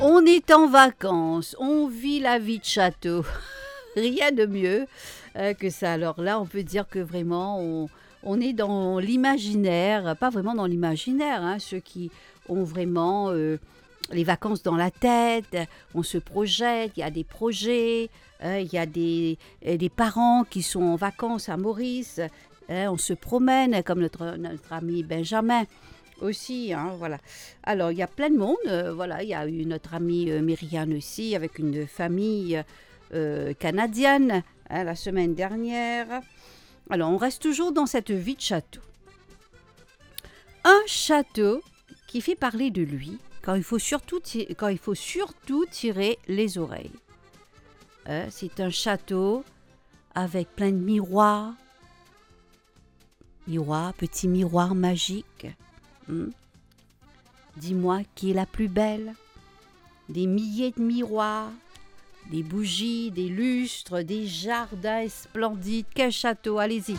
On est en vacances, on vit la vie de château. Rien de mieux que ça. Alors là, on peut dire que vraiment, on est dans l'imaginaire, pas vraiment dans l'imaginaire, hein, ceux qui ont vraiment les vacances dans la tête, on se projette, il y a des projets, il y a des parents qui sont en vacances à Maurice, on se promène comme notre ami Benjamin. Aussi, hein, voilà. Alors, il y a plein de monde. Voilà, il y a eu notre amie Myriam aussi, avec une famille canadienne, hein, la semaine dernière. Alors, on reste toujours dans cette vie de château. Un château qui fait parler de lui quand il faut surtout tirer les oreilles. C'est un château avec plein de miroirs. Petits miroirs magiques. Dis-moi qui est la plus belle. Des milliers de miroirs, des bougies, des lustres, des jardins splendides. Quel château, allez-y.